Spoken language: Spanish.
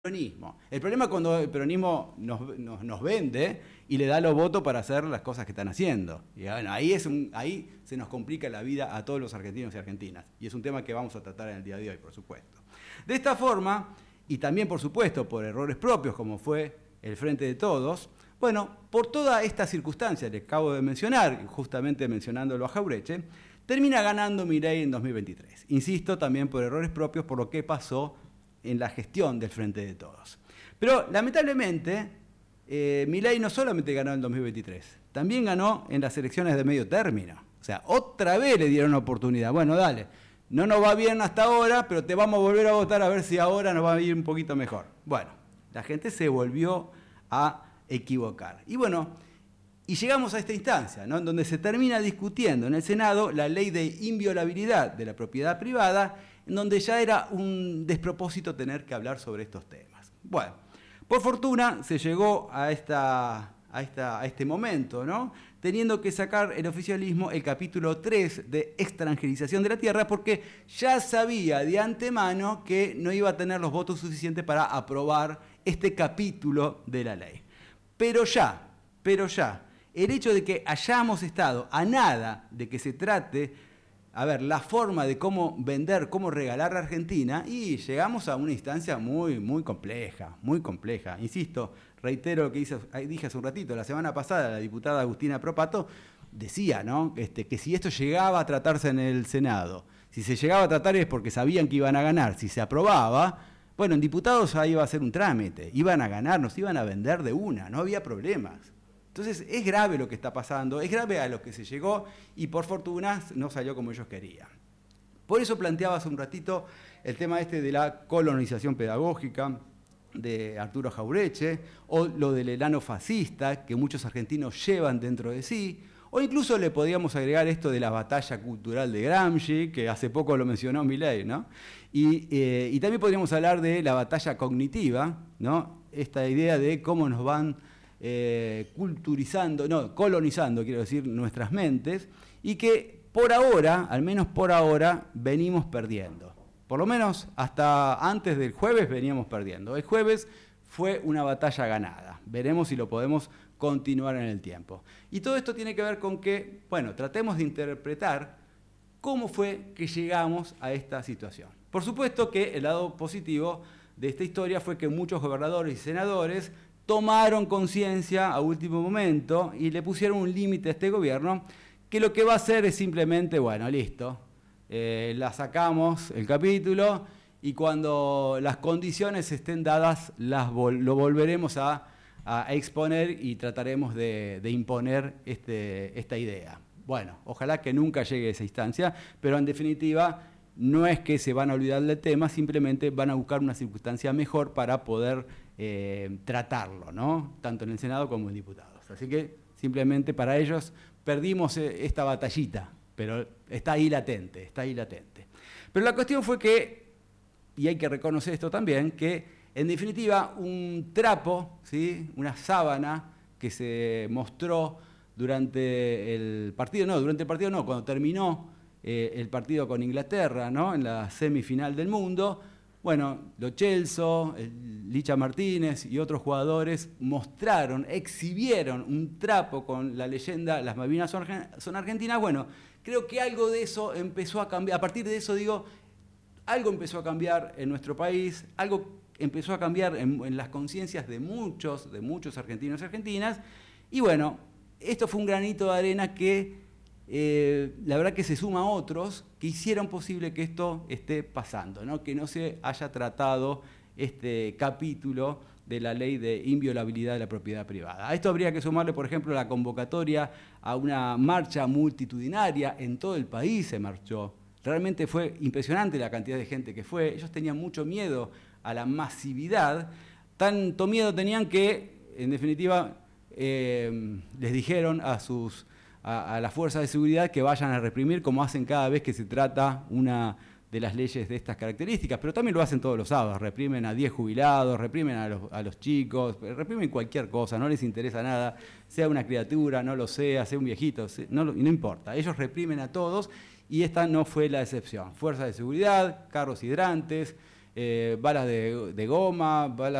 peronismo. El problema es cuando el peronismo nos vende y le da los votos para hacer las cosas que están haciendo. Y bueno, ahí se nos complica la vida a todos los argentinos y argentinas. Y es un tema que vamos a tratar en el día de hoy, por supuesto. De esta forma, y también, por supuesto, por errores propios, como fue el Frente de Todos, bueno, por toda esta circunstancia que acabo de mencionar, justamente mencionándolo a Jauretche, termina ganando Milei en 2023. Insisto, también por errores propios, por lo que pasó en la gestión del Frente de Todos. Pero, lamentablemente, Milei no solamente ganó en 2023, también ganó en las elecciones de medio término. O sea, otra vez le dieron una oportunidad. Bueno, dale, no nos va bien hasta ahora, pero te vamos a volver a votar a ver si ahora nos va a ir un poquito mejor. Bueno, la gente se volvió a equivocar. Y bueno, y llegamos a esta instancia, ¿no?, en donde se termina discutiendo en el Senado la ley de inviolabilidad de la propiedad privada, en donde ya era un despropósito tener que hablar sobre estos temas. Bueno, por fortuna se llegó a este momento, ¿no?, teniendo que sacar el oficialismo el capítulo 3 de extranjerización de la tierra, porque ya sabía de antemano que no iba a tener los votos suficientes para aprobar este capítulo de la ley. Pero ya, el hecho de que hayamos estado a nada de que se trate, a ver, la forma de cómo vender, cómo regalar a Argentina, y llegamos a una instancia muy compleja, muy compleja. Insisto, reitero lo que dije hace un ratito, la semana pasada la diputada Agustina Propato decía, ¿no?, que si esto llegaba a tratarse en el Senado, si se llegaba a tratar es porque sabían que iban a ganar, si se aprobaba, bueno, en diputados ahí iba a ser un trámite, iban a ganar, nos iban a vender de una, no había problemas. Entonces es grave lo que está pasando, es grave a lo que se llegó y por fortuna no salió como ellos querían. Por eso planteaba hace un ratito el tema de la colonización pedagógica de Arturo Jauretche, o lo del elano fascista que muchos argentinos llevan dentro de sí, o incluso le podríamos agregar esto de la batalla cultural de Gramsci, que hace poco lo mencionó Milei, ¿no? Y también podríamos hablar de la batalla cognitiva, ¿no?, esta idea de cómo nos van colonizando, quiero decir, nuestras mentes, y que por ahora, al menos por ahora, venimos perdiendo. Por lo menos hasta antes del jueves veníamos perdiendo. El jueves fue una batalla ganada. Veremos si lo podemos continuar en el tiempo. Y todo esto tiene que ver con que, bueno, tratemos de interpretar cómo fue que llegamos a esta situación. Por supuesto que el lado positivo de esta historia fue que muchos gobernadores y senadores tomaron conciencia a último momento y le pusieron un límite a este gobierno, que lo que va a hacer es simplemente, bueno, listo, la sacamos el capítulo y cuando las condiciones estén dadas lo volveremos a exponer y trataremos de imponer esta idea. Bueno, ojalá que nunca llegue a esa instancia, pero en definitiva no es que se van a olvidar del tema, simplemente van a buscar una circunstancia mejor para poder tratarlo, ¿no?, tanto en el Senado como en diputados. Así que simplemente para ellos perdimos esta batallita, pero está ahí latente. Pero la cuestión fue que, y hay que reconocer esto también, que en definitiva un trapo, ¿sí?, una sábana que se mostró durante el partido, cuando terminó el partido con Inglaterra, ¿no?, en la semifinal del mundo. Bueno, Lo Celso, Licha Martínez y otros jugadores exhibieron un trapo con la leyenda "Las Malvinas son argentinas". Bueno, creo que algo de eso empezó a cambiar. A partir de eso, algo empezó a cambiar en nuestro país, algo empezó a cambiar en las conciencias de muchos argentinos y argentinas. Y bueno, esto fue un granito de arena que la verdad que se suma a otros que hicieron posible que esto esté pasando, ¿no?, que no se haya tratado este capítulo de la ley de inviolabilidad de la propiedad privada. A esto habría que sumarle, por ejemplo, la convocatoria a una marcha multitudinaria. En todo el país se marchó. Realmente fue impresionante la cantidad de gente que fue. Ellos tenían mucho miedo a la masividad. Tanto miedo tenían que, en definitiva, les dijeron a las fuerzas de seguridad que vayan a reprimir, como hacen cada vez que se trata una de las leyes de estas características, pero también lo hacen todos los sábados, reprimen a 10 jubilados, reprimen a los chicos, reprimen cualquier cosa, no les interesa nada, sea una criatura, no lo sea un viejito, no importa, ellos reprimen a todos y esta no fue la excepción. Fuerzas de seguridad, carros hidrantes, balas de goma, balas